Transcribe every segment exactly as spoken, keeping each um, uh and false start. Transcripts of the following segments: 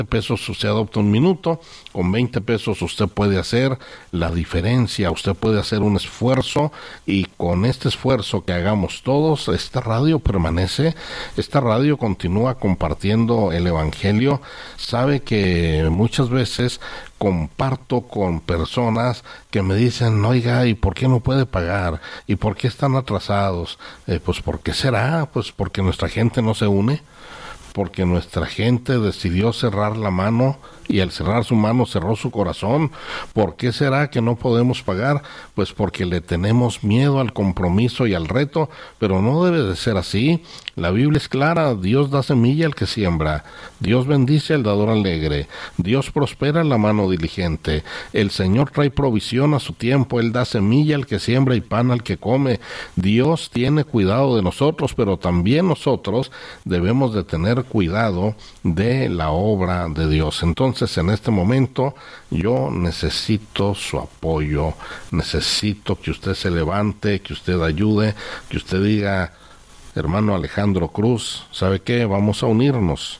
pesos usted adopta un minuto, con veinte pesos usted puede hacer la diferencia, usted puede hacer un esfuerzo, y con este esfuerzo que hagamos todos, esta radio permanece, esta radio continúa compartiendo el evangelio. Sabe que muchas veces comparto con personas que me dicen, oiga, ¿y por qué no puede pagar? ¿Y por qué están atrasados? Eh, pues, ¿por qué será? Pues porque nuestra gente no se une, porque nuestra gente decidió cerrar la mano, y al cerrar su mano cerró su corazón. ¿Por qué será que no podemos pagar? Pues porque le tenemos miedo al compromiso y al reto, pero no debe de ser así. La Biblia es clara: Dios da semilla al que siembra, Dios bendice al dador alegre, Dios prospera la mano diligente, el Señor trae provisión a su tiempo, Él da semilla al que siembra y pan al que come. Dios tiene cuidado de nosotros, pero también nosotros debemos de tener cuidado de la obra de Dios. Entonces, en este momento yo necesito su apoyo, necesito que usted se levante, que usted ayude, que usted diga, hermano Alejandro Cruz, ¿sabe qué? Vamos a unirnos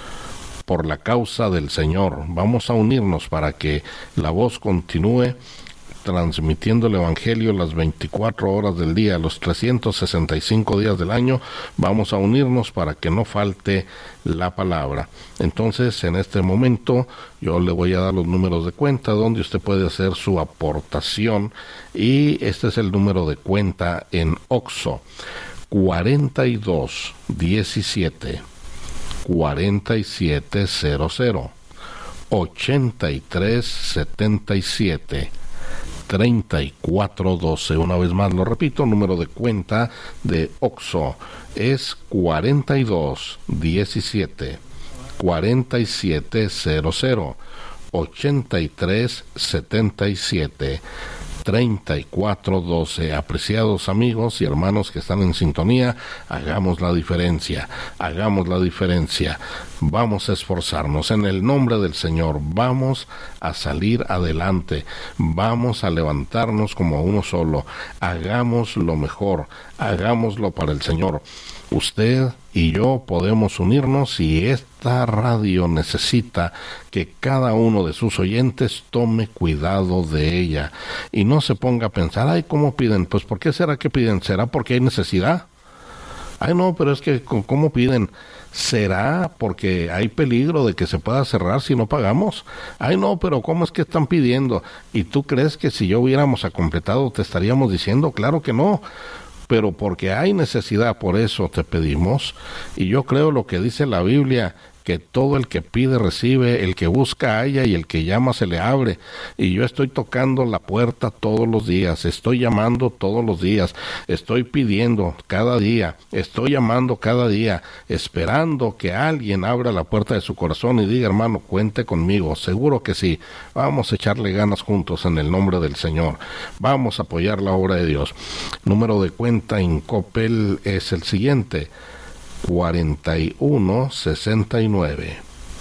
por la causa del Señor, vamos a unirnos para que la voz continúe transmitiendo el evangelio las veinticuatro horas del día, los trescientos sesenta y cinco días del año. Vamos a unirnos para que no falte la palabra. Entonces, en este momento yo le voy a dar los números de cuenta donde usted puede hacer su aportación, y este es el número de cuenta en Oxxo: cuarenta y dos diecisiete cuarenta y siete cero cero ochenta y tres setenta y siete treinta y cuatro doce. Una vez más lo repito, número de cuenta de Oxxo es cuarenta y dos diecisiete cuarenta y siete cero cero ochenta y tres setenta y siete treinta y cuatro doce. Apreciados amigos y hermanos que están en sintonía, hagamos la diferencia, hagamos la diferencia. Vamos a esforzarnos en el nombre del Señor, vamos a salir adelante, vamos a levantarnos como uno solo. Hagamos lo mejor, hagámoslo para el Señor. Usted y yo podemos unirnos, y esta radio necesita que cada uno de sus oyentes tome cuidado de ella y no se ponga a pensar, ay, ¿cómo piden? Pues, ¿por qué será que piden? ¿Será porque hay necesidad? Ay, no, pero es que, ¿cómo piden? ¿Será porque hay peligro de que se pueda cerrar si no pagamos? Ay, no, pero ¿cómo es que están pidiendo? ¿Y tú crees que si yo hubiéramos completado te estaríamos diciendo? Claro que no. Pero porque hay necesidad, por eso te pedimos. Y yo creo lo que dice la Biblia, que todo el que pide recibe, el que busca halla, y el que llama se le abre. Y yo estoy tocando la puerta todos los días, estoy llamando todos los días, estoy pidiendo cada día, estoy llamando cada día, esperando que alguien abra la puerta de su corazón y diga, hermano, cuente conmigo. Seguro que sí. Vamos a echarle ganas juntos en el nombre del Señor. Vamos a apoyar la obra de Dios. Número de cuenta en Coppel es el siguiente: cuarenta y uno sesenta y nueve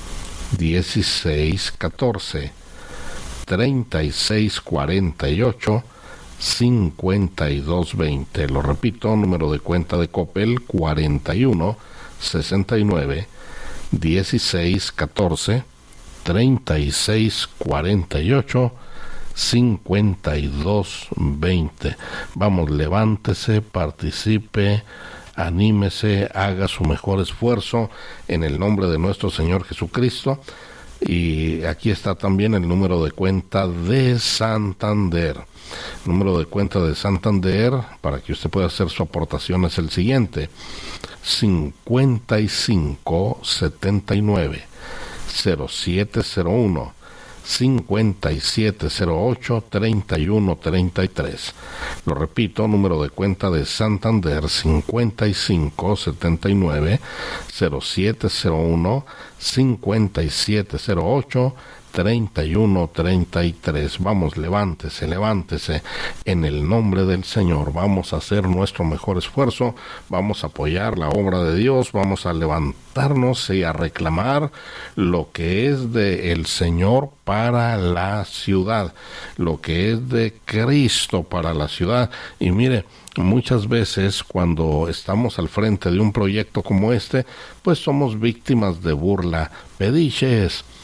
dieciséis catorce treinta y seis cuarenta y ocho cincuenta y dos veinte. Lo repito, número de cuenta de Coppel: cuarenta y uno sesenta y nueve dieciséis catorce treinta y seis cuarenta y ocho cincuenta y dos veinte. Vamos, levántese, participe, anímese, haga su mejor esfuerzo en el nombre de nuestro Señor Jesucristo. Y aquí está también el número de cuenta de Santander. El número de cuenta de Santander, para que usted pueda hacer su aportación, es el siguiente: cincuenta y cinco setenta y nueve cero siete cero uno cincuenta y siete cero ocho treinta y uno treinta y tres. Lo repito, número de cuenta de Santander: cincuenta y cinco setenta y nueve cero siete cero uno cincuenta y siete cero ocho treinta y uno treinta y tres. Vamos, levántese, levántese en el nombre del Señor. Vamos a hacer nuestro mejor esfuerzo, vamos a apoyar la obra de Dios, vamos a levantarnos y a reclamar lo que es de el Señor para la ciudad, lo que es de Cristo para la ciudad. Y mire, muchas veces cuando estamos al frente de un proyecto como este, pues somos víctimas de burla. Pediches,